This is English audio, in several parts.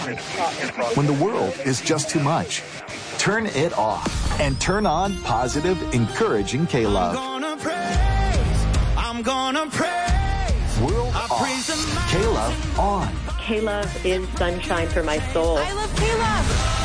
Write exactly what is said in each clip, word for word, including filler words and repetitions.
When the world is just too much, turn it off and turn on positive, encouraging K-Love. I'm gonna praise, I'm gonna praise. World I off, K-Love on. K-Love is sunshine for my soul. I love K-Love.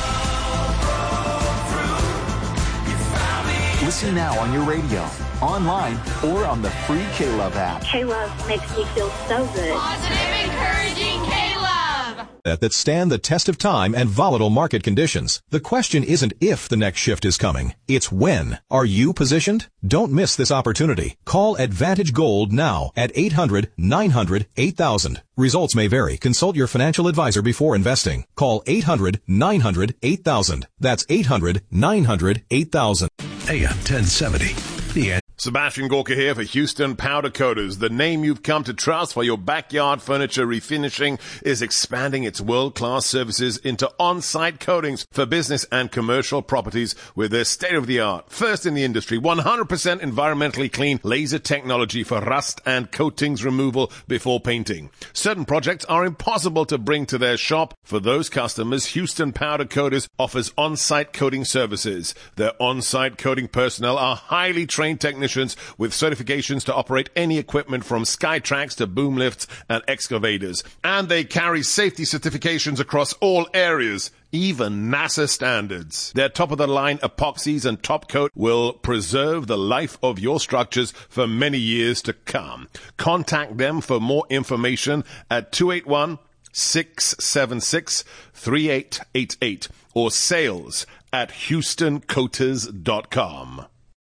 Listen now on your radio, online, or on the free K-Love app. K-Love makes me feel so good. Positive, encouraging K-Love. That stand the test of time and volatile market conditions. The question isn't if the next shift is coming, it's when. Are you positioned? Don't miss this opportunity. Call Advantage Gold now at eight hundred, nine hundred, eight thousand. Results may vary. Consult your financial advisor before investing. Call eight hundred, nine hundred, eight thousand. That's eight hundred, nine hundred, eight thousand. A M ten seventy. The end. Sebastian Gorka here for Houston Powder Coaters. The name you've come to trust for your backyard furniture refinishing is expanding its world-class services into on-site coatings for business and commercial properties with their state-of-the-art, first in the industry, one hundred percent environmentally clean laser technology for rust and coatings removal before painting. Certain projects are impossible to bring to their shop. For those customers, Houston Powder Coaters offers on-site coating services. Their on-site coating personnel are highly trained technicians with certifications to operate any equipment from Skytrax to boom lifts and excavators. And they carry safety certifications across all areas, even NASA standards. Their top-of-the-line epoxies and top coat will preserve the life of your structures for many years to come. Contact them for more information at two eight one, six seven six, three eight eight eight or sales at houston coaters dot com.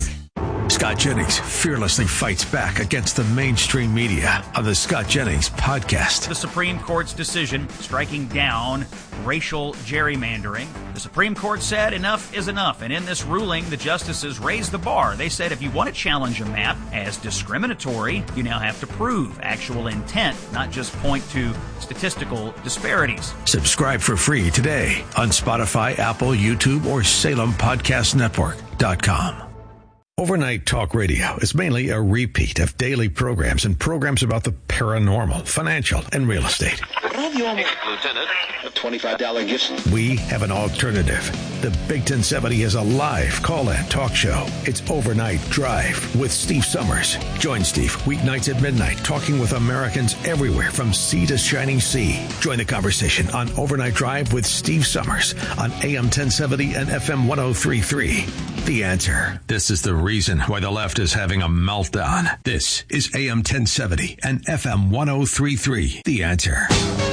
Scott Jennings fearlessly fights back against the mainstream media on the Scott Jennings podcast. The Supreme Court's decision striking down racial gerrymandering. The Supreme Court said enough is enough, and in this ruling, the justices raised the bar. They said if you want to challenge a map as discriminatory, you now have to prove actual intent, not just point to statistical disparities. Subscribe for free today on Spotify, Apple, YouTube, or Salem Podcast Network dot com. Overnight Talk Radio is mainly a repeat of daily programs and programs about the paranormal, financial, and real estate. Lieutenant, a twenty-five dollars gift. We have an alternative. The Big ten seventy is a live call-in talk show. It's Overnight Drive with Steve Summers. Join Steve weeknights at midnight, talking with Americans everywhere from sea to shining sea. Join the conversation on Overnight Drive with Steve Summers on A M ten seventy and F M ten thirty-three. The Answer. This is the reason why the left is having a meltdown. This is A M ten seventy and F M ten thirty-three. The Answer.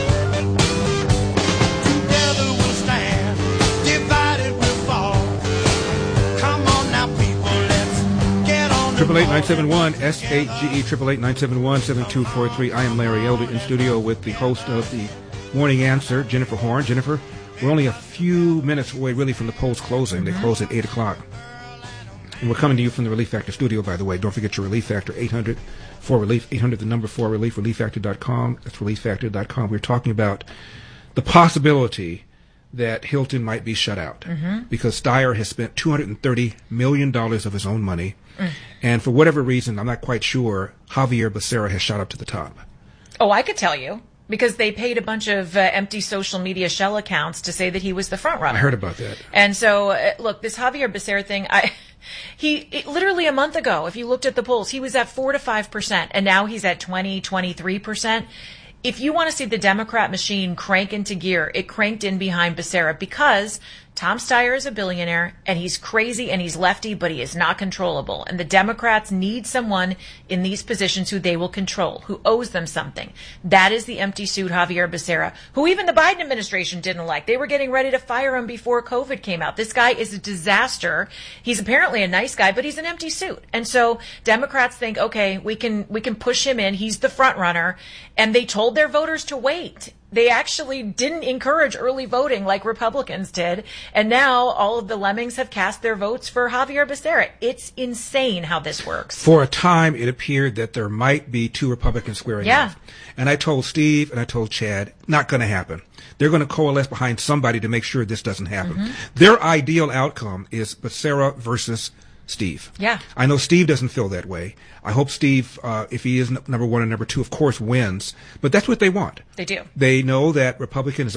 Together we'll stand, divided we'll fall. Come on now, people, let's get on the Triple eight nine seven one S A G E triple eight nine seven one seven two four three. I am Larry Elder in studio with the host of the Morning Answer, Jennifer Horn. Jennifer, we're only a few minutes away, really, from the polls closing. Mm-hmm. They close at eight o'clock. And we're coming to you from the Relief Factor studio, by the way. Don't forget your Relief Factor, eight hundred four relief, eight hundred the number four relief, relief factor dot com. That's relief factor dot com. We're talking about the possibility that Hilton might be shut out Mm-hmm. because Steyer has spent two hundred thirty million dollars of his own money. Mm. And for whatever reason, I'm not quite sure, Javier Becerra has shot up to the top. Oh, I could tell you. Because they paid a bunch of uh, empty social media shell accounts to say that he was the front runner. I heard about that. And so, uh, look, this Javier Becerra thing, I, he it, literally a month ago, if you looked at the polls, he was at four to five percent, and now he's at twenty, twenty-three percent. If you want to see the Democrat machine crank into gear, it cranked in behind Becerra because Tom Steyer is a billionaire, and he's crazy, and he's lefty, but he is not controllable. And the Democrats need someone in these positions who they will control, who owes them something. That is the empty suit Javier Becerra, who even the Biden administration didn't like. They were getting ready to fire him before COVID came out. This guy is a disaster. He's apparently a nice guy, but he's an empty suit. And so Democrats think, okay, we can we can push him in. He's the front runner. And they told their voters to wait. They actually didn't encourage early voting like Republicans did. And now all of the lemmings have cast their votes for Javier Becerra. It's insane how this works. For a time, it appeared that there might be two Republicans squaring yeah. off. And I told Steve and I told Chad, not going to happen. They're going to coalesce behind somebody to make sure this doesn't happen. Mm-hmm. Their ideal outcome is Becerra versus Steve. Yeah. I know Steve doesn't feel that way. I hope Steve, uh, if he is n- number one and number two, of course, wins. But that's what they want. They do. They know that Republicans